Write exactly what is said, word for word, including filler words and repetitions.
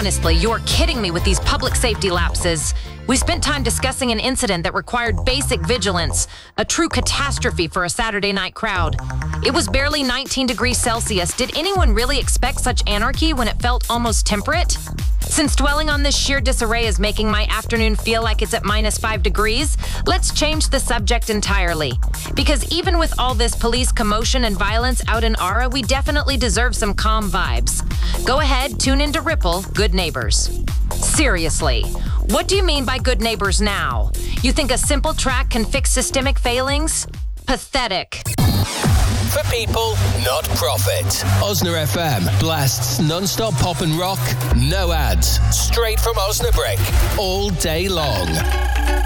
Honestly, you're kidding me with these public safety lapses. We spent time discussing an incident that required basic vigilance, a true catastrophe for a Saturday night crowd. It was barely nineteen degrees Celsius. Did anyone really expect such anarchy when it felt almost temperate? Since dwelling on this sheer disarray is making my afternoon feel like it's at minus five degrees, let's change the subject entirely. Because even with all this police commotion and violence out in Ara, we definitely deserve some calm vibes. Go ahead, tune into Ripple, Good Neighbors. Seriously, what do you mean by good neighbors now? You think a simple track can fix systemic failings? Pathetic. For people, not profit. Osna F M blasts non-stop pop and rock, no ads, straight from Osnabrick, all day long.